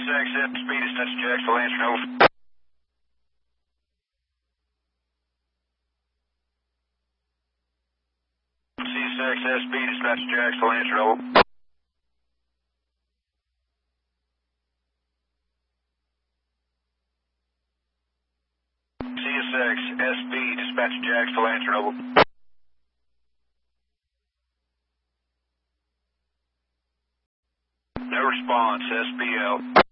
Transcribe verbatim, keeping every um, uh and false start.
six, F speed is touch Jacksonville, answer over. C six, S speed is touch Jacksonville, answer over. C six, S B, dispatch Jacksonville, answer over. No response, S B L.